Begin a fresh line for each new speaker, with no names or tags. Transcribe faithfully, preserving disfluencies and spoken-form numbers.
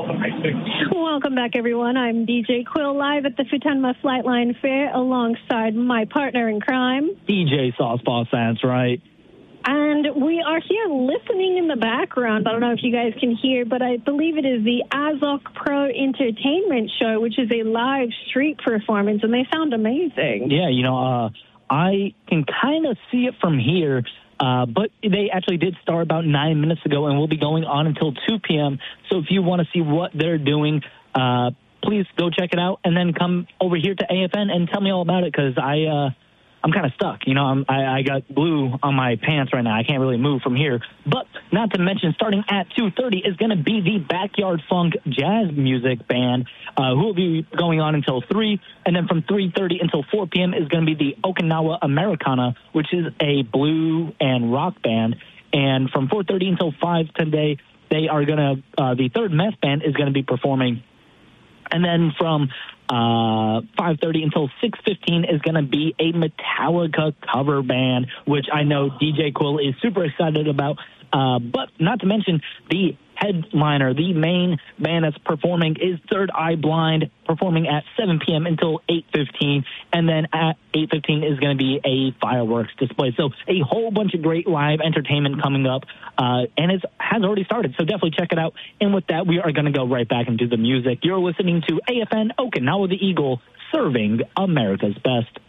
Welcome back, everyone. I'm D J Quill, live at the Futenma Flightline Fair alongside my partner in crime,
D J Sauceboss, that's right.
And we are here listening in the background. I don't know if you guys can hear, but I believe it is the Azok Pro Entertainment Show, which is a live street performance, and they sound amazing.
Yeah, you know, uh, I can kind of see it from here, uh, but they actually did start about nine minutes ago, and we'll be going on until two p.m. So if you want to see what they're doing, uh, please go check it out, and then come over here to A F N and tell me all about it, because I... Uh, I'm kind of stuck. You know, I'm, I, I got glue on my pants right now. I can't really move from here. But not to mention, starting at two thirty is going to be the Backyard Funk Jazz Music Band, uh, who will be going on until three. And then from three thirty until four p.m. is going to be the Okinawa Americana, which is a blue and rock band. And from four thirty until five today, they are going to, uh, the Third Mess Band is going to be performing. And then from uh, five thirty until six fifteen is going to be a Metallica cover band, which I know D J Quill is super excited about. Uh, but not to mention the headliner, the main band that's performing is Third Eye Blind, performing at seven p.m. until eight fifteen. And then at eight fifteen is going to be a fireworks display. So a whole bunch of great live entertainment coming up, uh, and it has already started. So definitely check it out. And with that, we are going to go right back into the music. You're listening to A F N Okinawa the Eagle, serving America's best.